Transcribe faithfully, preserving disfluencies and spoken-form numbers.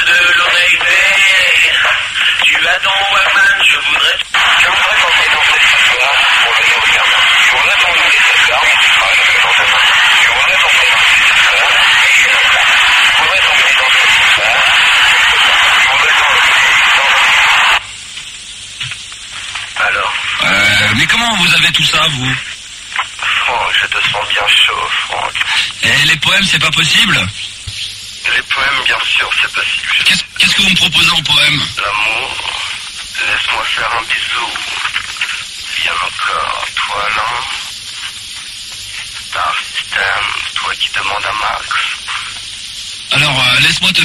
de l'oreille. Tu as ton Walkman, je voudrais... Je voudrais tenter dans cette histoire pour le nouveau gamin. Je voudrais tenter cette arme qui travaille dans cette main. Je voudrais tenter dans cette histoire et je voudrais tenter dans cette histoire. Je voudrais tenter dans... Alors Euh, mais comment vous avez tout ça, vous? Franck, je te sens bien chaud, Franck. Et les poèmes, c'est pas possible? Les poèmes, bien sûr, c'est possible. Qu'est-ce qu'est-ce que vous me proposez en poème? L'amour, laisse-moi faire un bisou. Viens encore, toi là. Star System, toi qui demandes à Max. Alors, euh, laisse-moi te